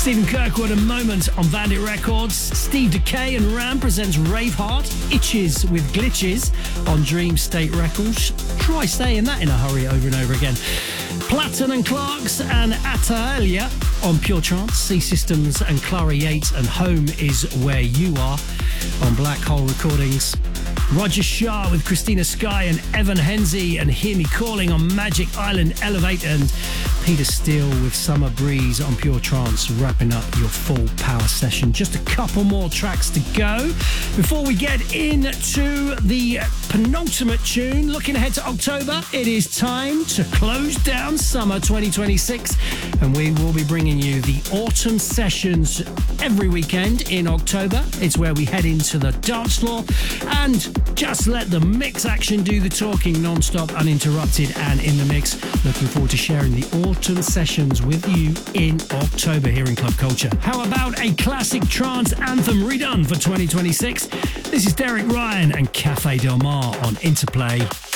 Stephen Kirkwood and Moment on Bandit Records. Steve Decay and Ram presents Raveheart. Itches with Glitches on Dream State Records. Try saying that in a hurry over and over again. Platten and Clarks and Atalia on Pure Trance. C Systems and Clara Yates and Home Is Where You Are on Black Hole Recordings. Roger Shah with Christina Sky and Evan Henze and Hear Me Calling on Magic Island Elevate, and Peter Steele with Summer Breeze on Pure Trance, wrapping up your full power session. Just a couple more tracks to go before we get into the penultimate tune. Looking ahead to October, it is time to close down summer 2026, and we will be bringing you the autumn sessions every weekend in October. It's where we head into the dance floor and just let the mix action do the talking, non-stop, uninterrupted, and in the mix. Looking forward to sharing the autumn sessions with you in October here in Club Culture. How about a classic trance anthem redone for 2026? This is Derek Ryan and Cafe Del Mar on Interplay.